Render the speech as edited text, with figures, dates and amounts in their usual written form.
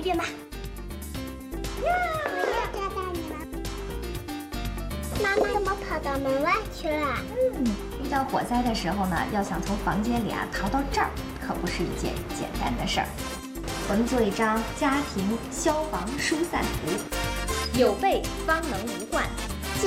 遍吧。我要抓到你了。妈妈怎么跑到门外去了？ 遇到火灾的时候呢，要想从房间里逃到这儿，可不是一件简单的事儿。我们做一张家庭消防疏散图，有备方能无患。